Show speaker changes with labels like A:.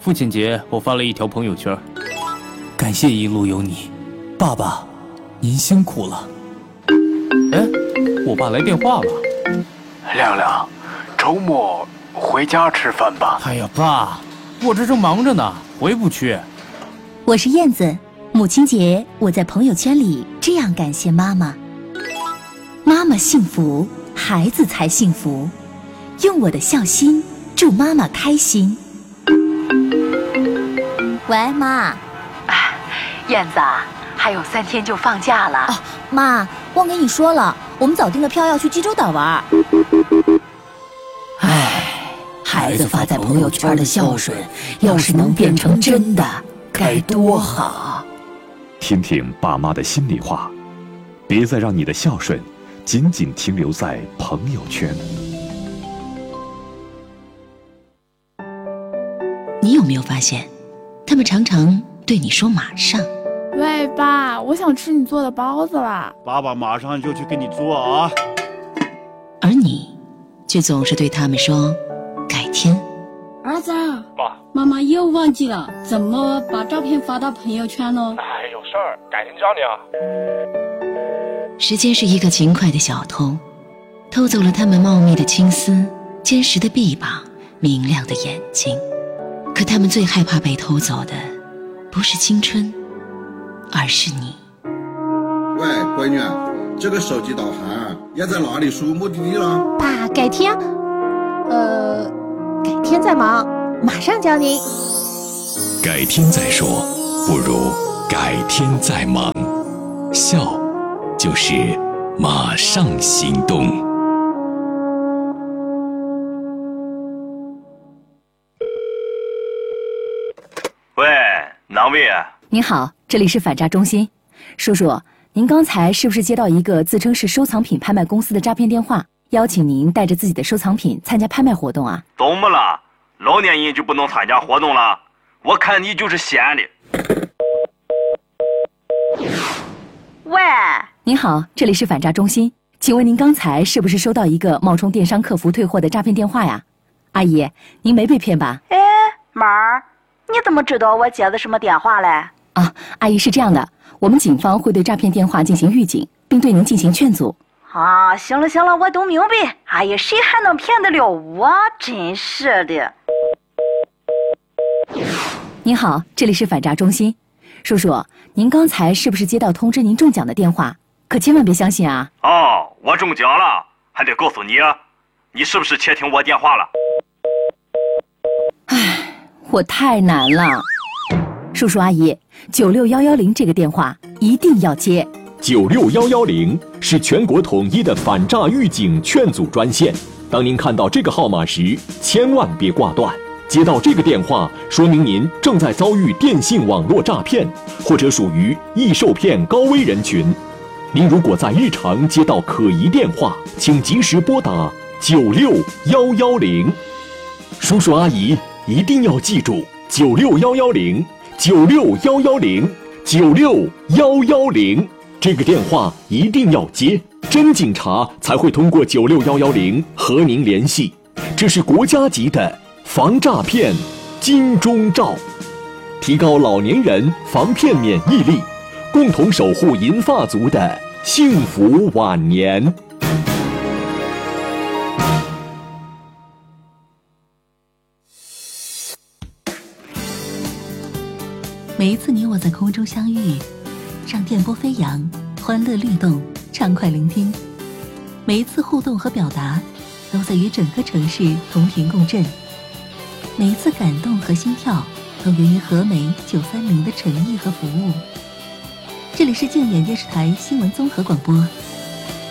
A: 父亲节我发了一条朋友圈，
B: 感谢一路有你，爸爸，您辛苦了。
A: 哎，我爸来电话了。
C: 亮亮，周末回家吃饭吧。
A: 哎呀，爸，我这正忙着呢，回不去。
D: 我是燕子，母亲节我在朋友圈里这样感谢妈妈：妈妈幸福，孩子才幸福。用我的孝心祝妈妈开心。喂，妈。
E: 燕子啊，还有3天就放假了。
D: 哦，妈，忘跟你说了，我们早订了票要去济州岛玩。
E: 孩子发在朋友圈的孝顺，要是能变成真的，该多好。
F: 听听爸妈的心里话，别再让你的孝顺仅仅停留在朋友圈。
E: 你有没有发现，他们常常对你说马上。
G: 喂，爸，我想吃你做的包子了。
H: 爸爸马上就去给你做啊。
E: 而你却总是对他们说改天。
I: 儿子，
H: 爸，
I: 妈妈又忘记了怎么把照片发到朋友圈了。
H: 有事儿，改天教你啊。
E: 时间是一个勤快的小偷，偷走了他们茂密的青丝、坚实的臂膀、明亮的眼睛。可他们最害怕被偷走的，不是青春，而是你。
J: 喂，闺女，这个手机导航要在哪里输目的地了？
K: 爸，改天，改天再忙，马上教您。
L: 改天再说，不如改天再忙。孝，就是马上行动。
H: 喂，哪位？
D: 您好，这里是反诈中心。叔叔，您刚才是不是接到一个自称是收藏品拍卖公司的诈骗电话，邀请您带着自己的收藏品参加拍卖活动啊？
H: 怎么了？老年人就不能参加活动了？我看你就是闲的。
D: 喂，您好，这里是反诈中心，请问您刚才是不是收到一个冒充电商客服退货的诈骗电话呀？阿姨，您没被骗吧？
M: 哎，妹儿，你怎么知道我接的什么电话嘞？
D: 啊，阿姨是这样的，我们警方会对诈骗电话进行预警，并对您进行劝阻。
M: 啊，行了行了，我都明白。哎呀，谁还能骗得了我？真是的。
D: 您好，这里是反诈中心，叔叔，您刚才是不是接到通知您中奖的电话？可千万别相信啊！
H: 哦，我中奖了，还得告诉你，你是不是窃听我电话了？
D: 唉，我太难了。叔叔阿姨，96110这个电话一定要接。
N: 96110是全国统一的反诈预警劝阻专线。当您看到这个号码时，千万别挂断。接到这个电话，说明您正在遭遇电信网络诈骗，或者属于易受骗高危人群。您如果在日常接到可疑电话，请及时拨打96110。叔叔阿姨一定要记住96110。96110，96110，这个电话一定要接，真警察才会通过96110和您联系。这是国家级的防诈骗金钟罩，提高老年人防骗免疫力，共同守护银发族的幸福晚年。
D: 每一次你我在空中相遇，让电波飞扬，欢乐律动，畅快聆听。每一次互动和表达，都在与整个城市同频共振。每一次感动和心跳，都源于和美930的诚意和服务。这里是静远电视台新闻综合广播